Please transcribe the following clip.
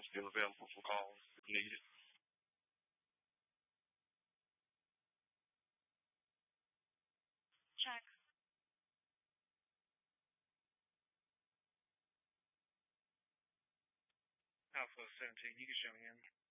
announce the available for calls if needed. Check. Alpha 17, you can show me in.